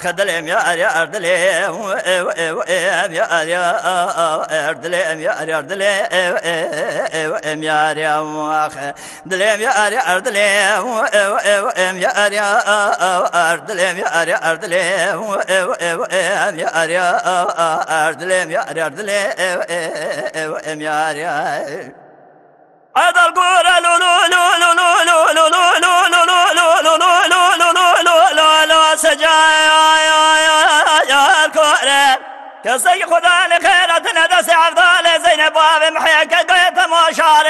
خدلم يا أردلم يا أردلم يا أردلم يا دلم يا أردلم يا أردلم يا أردلم يا أردلم يا أردلم يا هذا القرى لو لو لو لو لو لو لو لو لو لو لو سجايا الكورة كسي خدا لخيرتنا دس عفضال زينب وابي محيك قيت مشاري